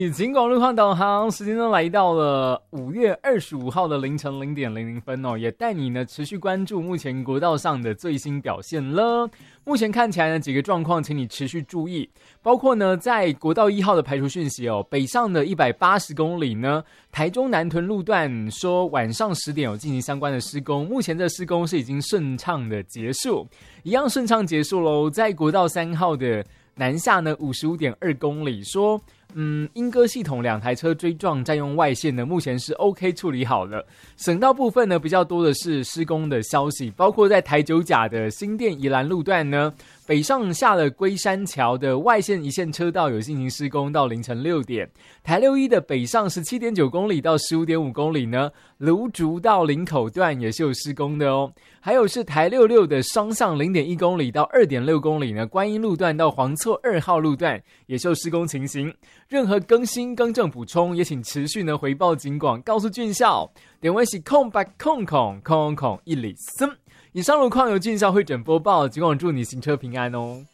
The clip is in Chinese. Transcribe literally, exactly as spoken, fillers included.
警广路况导航时间呢来到了五月二十五号的凌晨零点零零分哦，也带你呢持续关注目前国道上的最新表现了。目前看起来呢几个状况，请你持续注意，包括呢在国道一号的排除讯息哦，北上的一百八十公里呢，台中南屯路段说晚上十点有进行相关的施工，目前这施工是已经顺畅的结束，一样顺畅结束喽。在国道三号的南下呢五十五点二公里说。嗯，莺歌系统两台车追撞占用外线呢，目前是 OK 处理好了。省道部分呢，比较多的是施工的消息，包括在台九甲的新店宜兰路段呢，北上下了龟山桥的外线一线车道有进行施工到凌晨六点。台六一的北上 十七点九公里到 十五点五公里呢，芦竹到林口段也是有施工的哦。还有是台六六的双向 零点一公里到 二点六公里呢，观音路段到黄厝二号路段也是有施工情形。任何更新、更正、补充，也请持续呢回报警广，告诉俊孝。点位是空白空空空空一里森。以上路况由俊孝会诊播报，警广祝你行车平安哦。